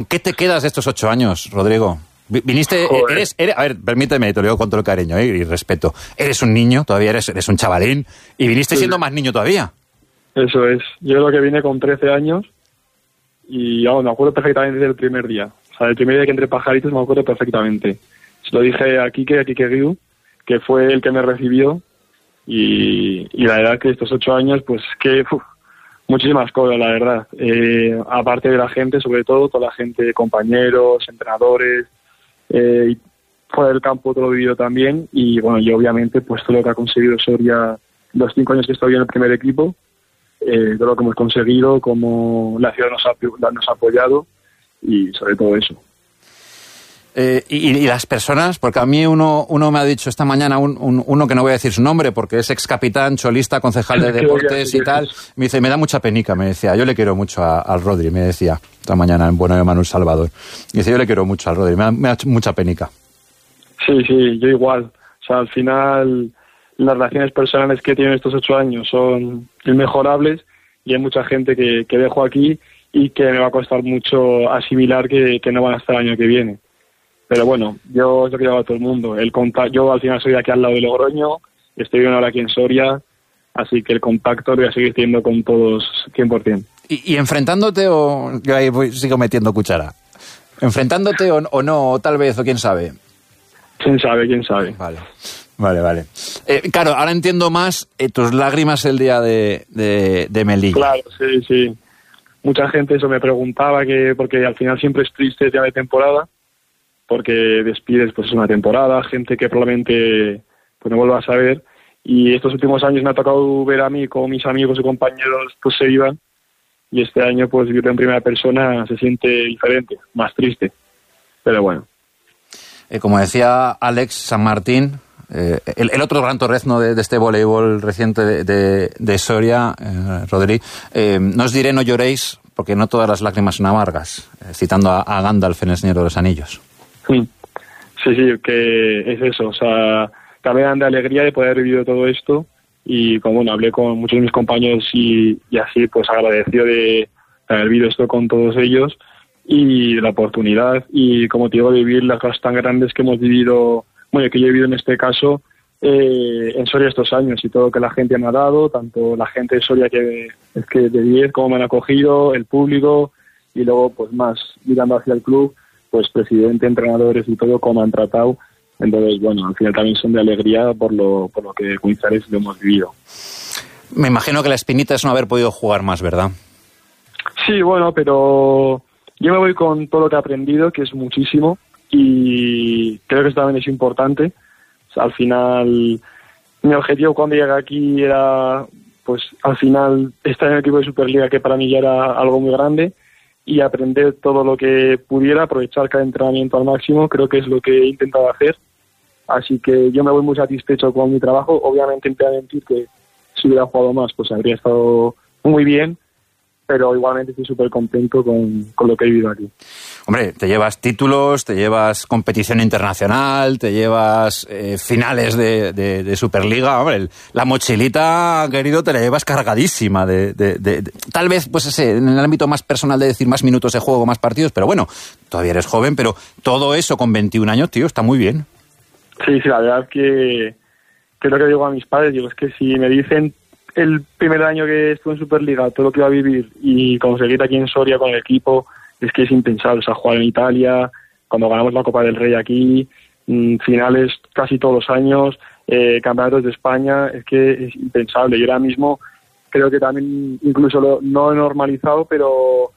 qué te quedas de estos 8 años, Rodrigo? Viniste, a ver, permíteme, te lo digo con todo el cariño y respeto. Eres un niño, todavía eres un chavalín, y viniste siendo más niño todavía. Eso es. Yo creo que vine con 13 años y me acuerdo perfectamente del primer día. O sea, el primer día que entré Pajaritos me acuerdo perfectamente. Se lo dije a Quique Guiu, que fue el que me recibió, y la verdad que estos 8 años, pues que muchísimas cosas, la verdad. Aparte de la gente, sobre todo, toda la gente, compañeros, entrenadores, y fuera del campo todo lo vivido también. Y bueno, yo obviamente, pues todo lo que ha conseguido Soria los 5 años que estoy en el primer equipo, todo lo que hemos conseguido, cómo la ciudad nos ha apoyado y sobre todo eso. Y las personas, porque a mí uno me ha dicho esta mañana, uno que no voy a decir su nombre porque es ex capitán, cholista, concejal de deportes y tal, me dice, me da mucha penica, me decía, yo le quiero mucho al Rodri, me decía esta mañana en Bueno de Manuel Salvador, me dice, yo le quiero mucho al Rodri, me da mucha penica. Sí, yo igual. O sea, al final las relaciones personales que tienen estos 8 años son inmejorables y hay mucha gente que dejo aquí y que me va a costar mucho asimilar que no van a estar el año que viene. Pero bueno, yo es lo que digo a todo el mundo. Yo al final soy de aquí al lado de Logroño, estoy viviendo ahora aquí en Soria, así que el contacto lo voy a seguir teniendo con todos 100%. ¿Y enfrentándote o...? Yo ahí sigo metiendo cuchara. ¿Enfrentándote o no, o tal vez, o quién sabe? ¿Quién sabe? Vale. Claro, ahora entiendo más tus lágrimas el día de Melilla. Claro, sí. Mucha gente eso me preguntaba, porque al final siempre es triste el día de temporada, porque despides pues una temporada, gente que probablemente pues no vuelvas a ver, y estos últimos años me ha tocado ver a mí como mis amigos y compañeros pues se iban, y este año pues vivirlo en primera persona se siente diferente, más triste, pero bueno. Como decía Alex San Martín, el otro gran torrezno de este voleibol reciente de Soria, Rodri, no os diré no lloréis porque no todas las lágrimas son amargas, citando a Gandalf en El Señor de los Anillos. Sí, que es eso, o sea, también de alegría de poder haber vivido todo esto y como hablé con muchos de mis compañeros y así pues agradecido de haber vivido esto con todos ellos y la oportunidad y como te digo, vivir las cosas tan grandes que hemos vivido, que yo he vivido en este caso en Soria estos años y todo lo que la gente me ha dado, tanto la gente de Soria que es que de 10, cómo me han acogido, el público y luego pues más mirando hacia el club, pues presidente, entrenadores y todo, cómo han tratado. Entonces, bueno, al final también son de alegría por lo que Coinzares lo hemos vivido. Me imagino que la espinita es no haber podido jugar más, ¿verdad? Sí, bueno, pero yo me voy con todo lo que he aprendido, que es muchísimo, y creo que eso también es importante. O sea, al final, mi objetivo cuando llegué aquí era, pues, al final, estar en el equipo de Superliga, que para mí ya era algo muy grande, y aprender todo lo que pudiera, aprovechar cada entrenamiento al máximo, creo que es lo que he intentado hacer. Así que yo me voy muy satisfecho con mi trabajo. Obviamente, te voy a mentir que si hubiera jugado más, pues habría estado muy bien, pero igualmente estoy súper contento con lo que he vivido aquí. Hombre, te llevas títulos, te llevas competición internacional, te llevas finales de Superliga. Hombre, la mochilita, querido, te la llevas cargadísima tal vez, pues en el ámbito más personal de decir más minutos de juego, más partidos, pero bueno, todavía eres joven, pero todo eso con 21 años, tío, está muy bien. Sí, la verdad que es lo que digo a mis padres, digo, es que si me dicen el primer año que estuve en Superliga, todo lo que iba a vivir y conseguir aquí en Soria con el equipo, es que es impensable. O sea, jugar en Italia, cuando ganamos la Copa del Rey aquí, finales casi todos los años, campeonatos de España, es que es impensable. Y ahora mismo creo que también incluso no he normalizado, pero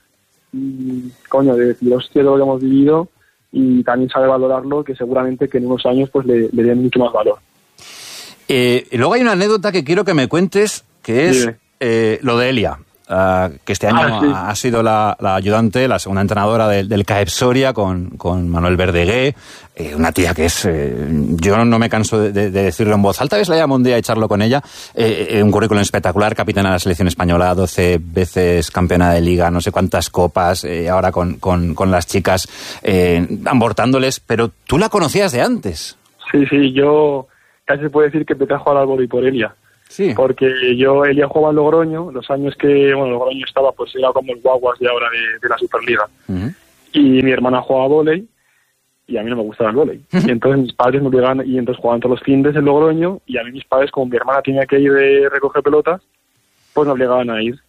de decir, hostia, lo que hemos vivido y también sabe valorarlo, que seguramente que en unos años pues le den mucho más valor. Luego hay una anécdota que quiero que me cuentes, que es lo de Elia, que este año ha sido la ayudante, la segunda entrenadora del CAEP Soria con Manuel Verdegué, una tía que es, yo no me canso de decirlo en voz alta, ves la llamo un día a echarlo con ella, un currículum espectacular, capitana de la selección española, 12 veces campeona de liga, no sé cuántas copas, ahora con las chicas abortándoles, pero tú la conocías de antes. Sí, yo casi se puede decir que empecé a jugar al vóley por Elia. Sí. Porque Elia jugaba en Logroño, los años que Logroño estaba, pues era como el Guaguas de ahora de la Superliga. Uh-huh. y mi hermana jugaba vóley y a mí no me gustaba el vóley. Y entonces mis padres me obligaban, y entonces jugaban todos los fines en Logroño, y a mí mis padres, como mi hermana tenía que ir de recoger pelotas, pues me obligaban a ir.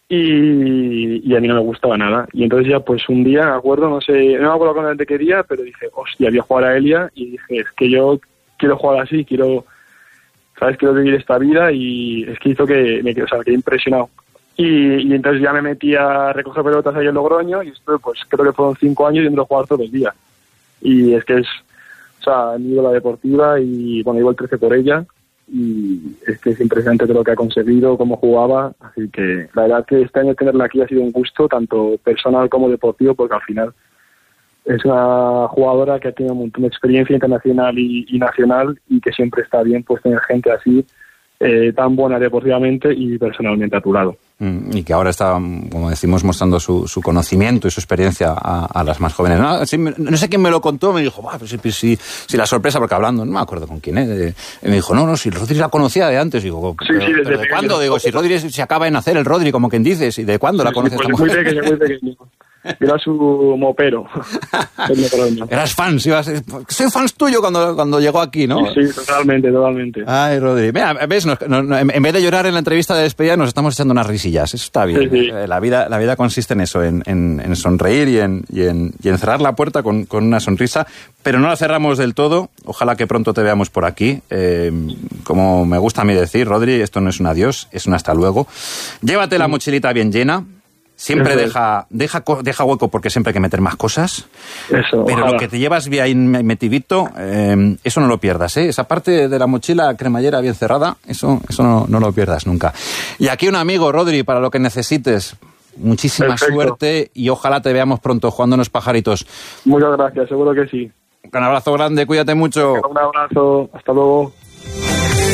Y a mí no me gustaba nada. Y entonces ya pues un día, me acuerdo, no me acuerdo cuándo quería, pero dije, hostia, voy a jugar a Elia, y dije, es que yo quiero jugar así, quiero vivir esta vida, y es que hizo que me quedé impresionado. Y entonces ya me metí a recoger pelotas ahí en Logroño, y esto pues creo que fueron 5 años yendo a jugar todos los días. Y es que mi ídola deportiva, y bueno, igual 13 por ella, y es que es impresionante todo lo que ha conseguido, cómo jugaba, así que la verdad que este año tenerla aquí ha sido un gusto, tanto personal como deportivo, porque al final es una jugadora que ha tenido un montón de experiencia internacional y nacional, y que siempre está bien pues tener gente así, tan buena deportivamente y personalmente a tu lado. Y que ahora está, como decimos, mostrando su conocimiento y su experiencia a las más jóvenes. No sé quién me lo contó, me dijo, pues si la sorpresa, porque hablando, no me acuerdo con quién, me dijo, no, si Rodri la conocía de antes. Digo, ¿pero ¿de cuándo? Digo, si Rodri se acaba de nacer, el Rodri, como quien dices, ¿y de cuándo la conoces? Pues muy pequeño. Era su mopero. Eras fan, soy fan tuyo cuando llegó aquí, ¿no? Sí, totalmente. Ay, Rodri. Mira, ves, en vez de llorar en la entrevista de despedida, nos estamos echando unas risillas. Eso está bien. Sí. La vida consiste en eso, en sonreír y en cerrar la puerta con una sonrisa, pero no la cerramos del todo. Ojalá que pronto te veamos por aquí. Como me gusta a mí decir, Rodri, esto no es un adiós, es un hasta luego. Llévate la mochilita bien llena. Siempre deja hueco, porque siempre hay que meter más cosas. Eso, pero ojalá. lo que te llevas bien metidito, eso no lo pierdas, ¿eh? Esa parte de la mochila cremallera bien cerrada, eso no lo pierdas nunca. Y aquí un amigo, Rodri, para lo que necesites. Muchísima suerte, y ojalá te veamos pronto jugando unos pajaritos. Muchas gracias, seguro que sí. Un abrazo grande, cuídate mucho. Un abrazo, hasta luego.